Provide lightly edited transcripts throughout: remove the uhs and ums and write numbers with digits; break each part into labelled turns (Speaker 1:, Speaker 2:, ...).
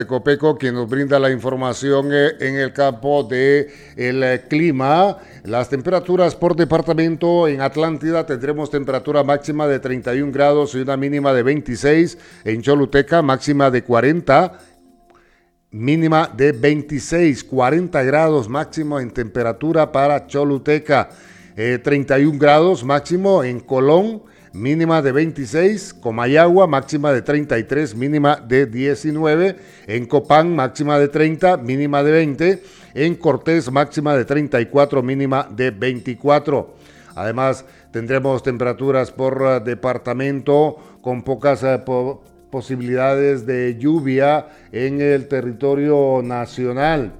Speaker 1: Copeco, quien nos brinda la información en el campo de el clima. Las temperaturas por departamento: en Atlántida tendremos temperatura máxima de 31 grados y una mínima de 26. En Choluteca, máxima de 40, mínima de 26. 40 grados máximo en temperatura para Choluteca. 31 grados máximo en Colón, mínima de 26, Comayagua, máxima de 33, mínima de 19, en Copán, máxima de 30, mínima de 20, en Cortés, máxima de 34, mínima de 24. Además, tendremos temperaturas por departamento con pocas posibilidades de lluvia en el territorio nacional.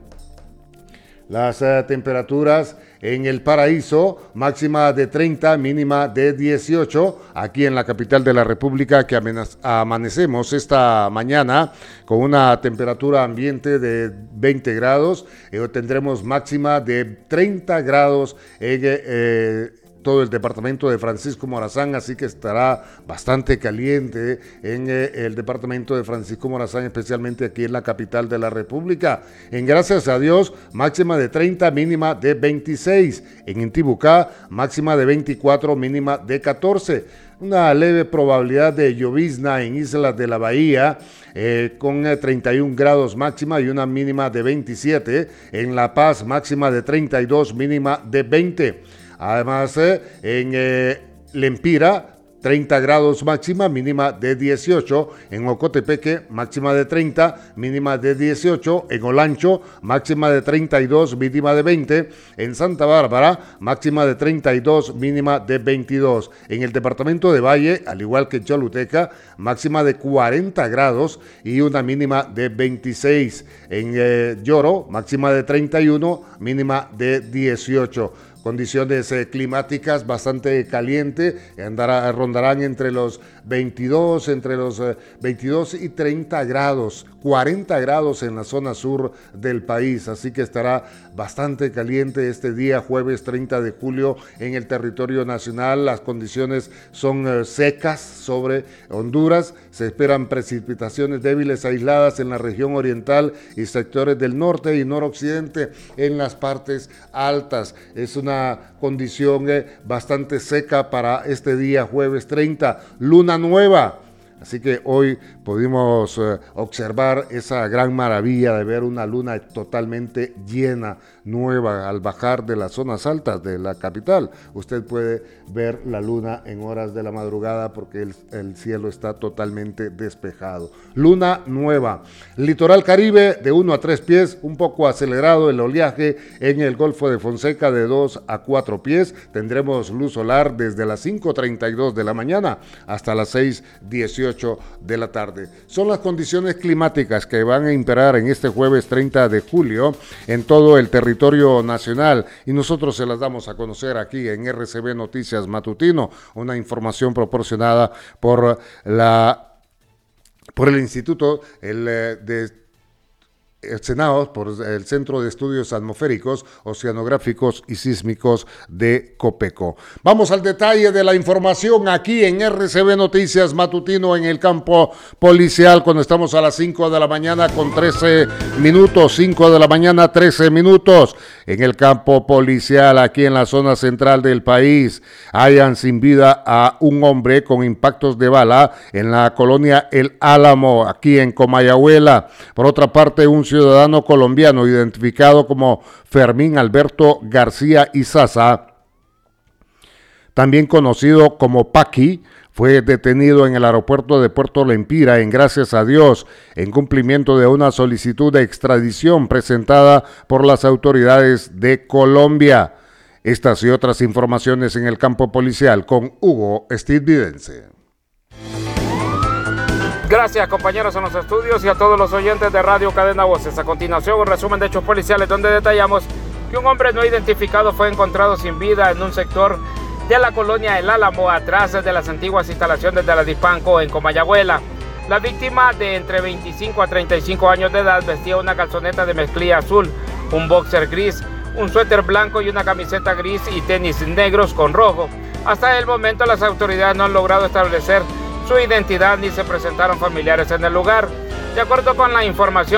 Speaker 1: Las temperaturas en El Paraíso, máxima de 30, mínima de 18. Aquí en la capital de la República, que amanecemos esta mañana con una temperatura ambiente de 20 grados, tendremos máxima de 30 grados en todo el departamento de Francisco Morazán, así que estará bastante caliente en el departamento de Francisco Morazán, especialmente aquí en la capital de la República. En Gracias a Dios, máxima de 30, mínima de 26. En Intibucá, máxima de 24, mínima de 14. Una leve probabilidad de llovizna en Islas de la Bahía, con 31 grados máxima y una mínima de 27. En La Paz, máxima de 32, mínima de 20. Además, en Lempira, 30 grados máxima, mínima de 18. En Ocotepeque, máxima de 30, mínima de 18. En Olancho, máxima de 32, mínima de 20. En Santa Bárbara, máxima de 32, mínima de 22. En el departamento de Valle, al igual que en Choluteca, máxima de 40 grados y una mínima de 26. En Lloro, máxima de 31, mínima de 18. Condiciones climáticas bastante caliente, rondarán entre los 22 y 30 grados, 40 grados en la zona sur del país, así que estará bastante caliente este día, jueves 30 de julio, en el territorio nacional. Las condiciones son secas sobre Honduras, se esperan precipitaciones débiles aisladas en la región oriental y sectores del norte y noroccidente en las partes altas. Es una condición bastante seca para este día jueves 30, luna nueva. Así que hoy pudimos observar esa gran maravilla de ver una luna totalmente llena, nueva, al bajar de las zonas altas de la capital. Usted puede ver la luna en horas de la madrugada porque el cielo está totalmente despejado. Luna nueva. Litoral Caribe de 1 a 3 pies, un poco acelerado el oleaje en el Golfo de Fonseca de 2 a 4 pies. Tendremos luz solar desde las 5:32 de la mañana hasta las 6:18 de la tarde. Son las condiciones climáticas que van a imperar en este jueves 30 de julio en todo el territorio nacional, y nosotros se las damos a conocer aquí en RCB Noticias Matutino, una información proporcionada por el Instituto el Senado, por el Centro de Estudios Atmosféricos, Oceanográficos y Sísmicos de Copeco. Vamos al detalle de la información aquí en RCB Noticias Matutino en el campo policial, cuando estamos a las 5 de la mañana con 13 minutos, 5 de la mañana 13 minutos. En el campo policial, aquí en la zona central del país, hallan sin vida a un hombre con impactos de bala en la colonia El Álamo, aquí en Comayagüela. Por otra parte, un ciudadano colombiano identificado como Fermín Alberto García Izaza, también conocido como Paqui, fue detenido en el aeropuerto de Puerto Lempira en Gracias a Dios, en cumplimiento de una solicitud de extradición presentada por las autoridades de Colombia. Estas y otras informaciones en el campo policial con Hugo Estividense.
Speaker 2: Gracias, compañeros en los estudios y a todos los oyentes de Radio Cadena Voces. A continuación, un resumen de hechos policiales donde detallamos que un hombre no identificado fue encontrado sin vida en un sector de la colonia El Álamo, atrás de las antiguas instalaciones de la Dispanco en Comayagüela. La víctima, de entre 25 a 35 años de edad, vestía una calzoneta de mezclilla azul, un boxer gris, un suéter blanco y una camiseta gris y tenis negros con rojo. Hasta el momento, las autoridades no han logrado establecer su identidad ni se presentaron familiares en el lugar. De acuerdo con la información